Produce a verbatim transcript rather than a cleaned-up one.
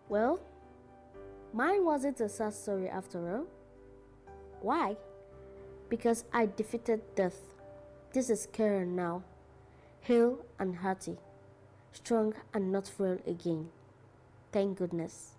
Well, mine wasn't a sad story after all. Why? Because I defeated death. This is Karen now, hale and hearty, strong and not frail again. Thank goodness.